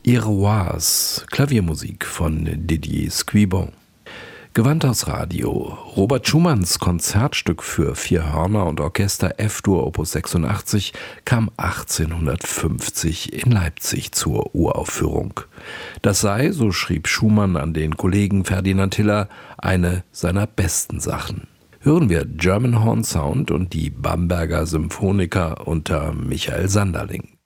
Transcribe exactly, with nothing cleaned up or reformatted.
Iroise, Klaviermusik von Didier Squibon. Gewandhaus Radio. Robert Schumanns Konzertstück für vier Hörner und Orchester F-Dur Opus sechsundachtzig kam achtzehnhundertfünfzig in Leipzig zur Uraufführung. Das sei, so schrieb Schumann an den Kollegen Ferdinand Hiller, eine seiner besten Sachen. Hören wir German Horn Sound und die Bamberger Symphoniker unter Michael Sanderling.